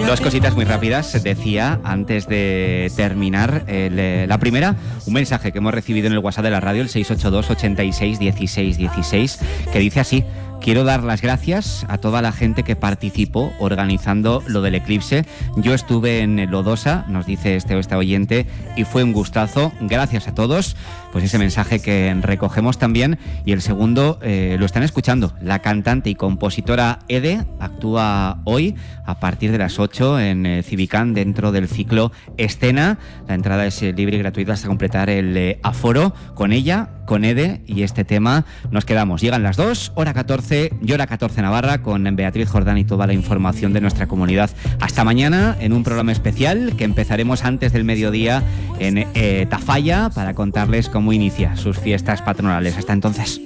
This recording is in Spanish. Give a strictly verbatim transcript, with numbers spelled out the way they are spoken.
Dos cositas muy rápidas. Decía, antes de terminar, el, la primera, un mensaje que hemos recibido en el WhatsApp de la radio, el seis ocho dos, ochenta y seis, dieciséis dieciséis, que dice así: quiero dar las gracias a toda la gente que participó organizando lo del eclipse. Yo estuve en Lodosa, nos dice este, este oyente, y fue un gustazo. Gracias a todos. Pues ese mensaje que recogemos también. Y el segundo, eh, lo están escuchando. La cantante y compositora Ede actúa hoy a partir de las ocho en eh, Civicán, dentro del ciclo Escena. La entrada es eh, libre y gratuita hasta completar el eh, aforo. Con ella, con Ede y este tema nos quedamos. Llegan las dos, hora catorce, y hora catorce Navarra, con Beatriz Jordán y toda la información de nuestra comunidad. Hasta mañana en un programa especial que empezaremos antes del mediodía en eh, Tafalla para contarles cómo inicia sus fiestas patronales. Hasta entonces.